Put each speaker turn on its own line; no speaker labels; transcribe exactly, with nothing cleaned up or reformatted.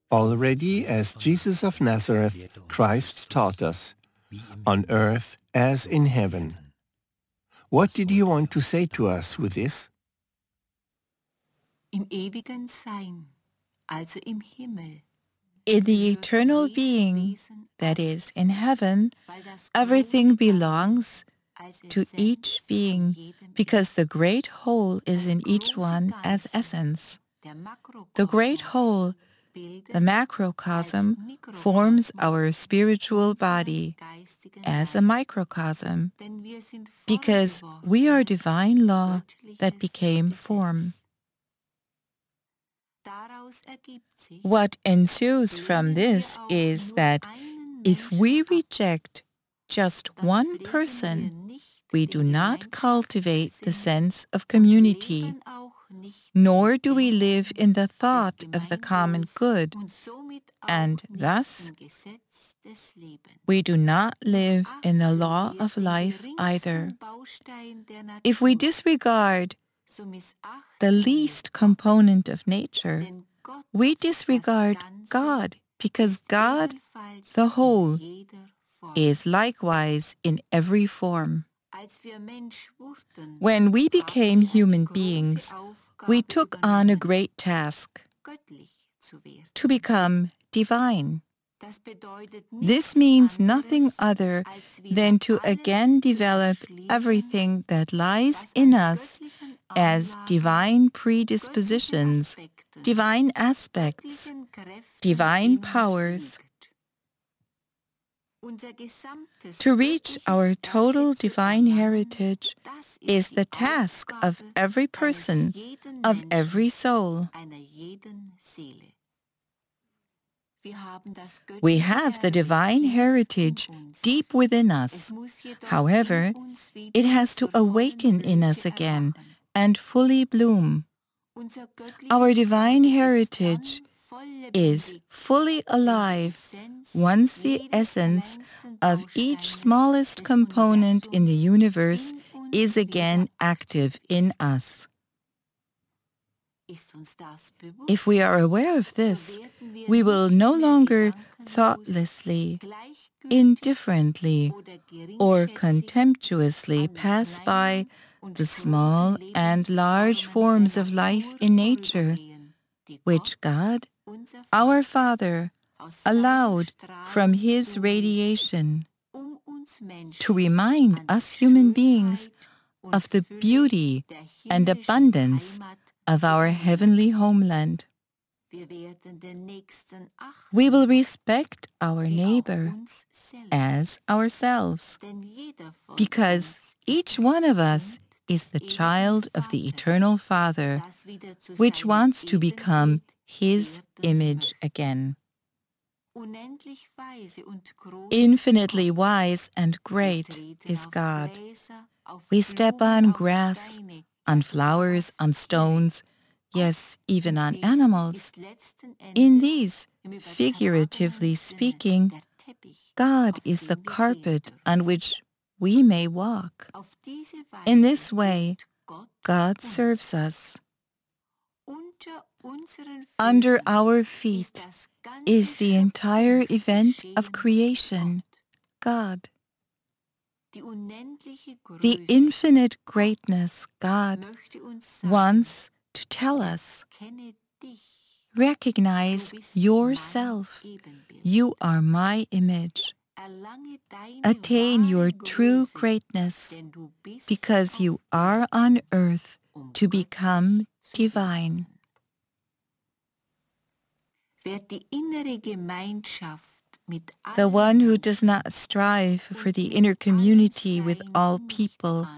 Already as Jesus of Nazareth, Christ taught us, on earth as in heaven. What did he want to say to us with this?
Im ewigen Sein, also im Himmel.
In the eternal being, that is, in heaven, everything belongs to each being, because the great whole is in each one as essence. The great whole, the macrocosm, forms our spiritual body as a microcosm, because we are divine law that became form. What ensues from this is that if we reject just one person, we do not cultivate the sense of community, nor do we live in the thought of the common good, and thus we do not live in the law of life either. If we disregard the least component of nature, we disregard God, because God, the whole, is likewise in every form. When we became human beings, we took on a great task, to become divine. This means nothing other than to again develop everything that lies in us as divine predispositions, divine aspects, divine powers. To reach our total divine heritage is the task of every person, of every soul. We have the divine heritage deep within us. However, it has to awaken in us again and fully bloom. Our divine heritage is fully alive once the essence of each smallest component in the universe is again active in us. If we are aware of this, we will no longer thoughtlessly, indifferently, or contemptuously pass by the small and large forms of life in nature, which God, our Father, allowed from His radiation to remind us human beings of the beauty and abundance of our heavenly homeland. We will respect our neighbor as ourselves, because each one of us is the child of the Eternal Father, which wants to become His image again. Infinitely wise and great is God. We step on grass, on flowers, on stones, yes, even on animals. In these, figuratively speaking, God is the carpet on which we may walk. In this way, God serves us. Under our feet is the entire event of creation, God. The infinite greatness God wants to tell us, recognize yourself. You are my image. Attain your true greatness, because you are on earth to become divine. The one who does not strive for the inner community with all people